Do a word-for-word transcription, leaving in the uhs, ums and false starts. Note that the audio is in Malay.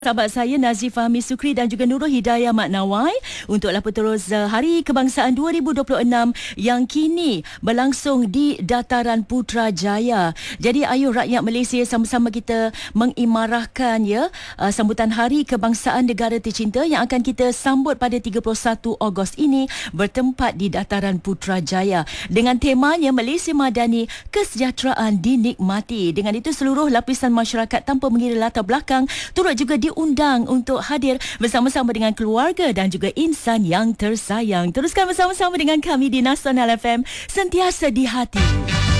Sahabat saya Nazif Fahmi Sukri dan juga Nurul Hidayah Mak Nawai untuklah peterus uh, Hari Kebangsaan dua ribu dua puluh enam yang kini berlangsung di Dataran Putrajaya. Jadi ayo rakyat Malaysia sama-sama kita mengimarahkan ya uh, sambutan Hari Kebangsaan Negara Tercinta yang akan kita sambut pada tiga puluh satu Ogos ini bertempat di Dataran Putrajaya dengan temanya Malaysia Madani, Kesejahteraan Dinikmati. Dengan itu seluruh lapisan masyarakat tanpa mengira latar belakang turut juga di undang untuk hadir bersama-sama dengan keluarga dan juga insan yang tersayang. Teruskan bersama-sama dengan kami di Nasional F M, sentiasa di hati.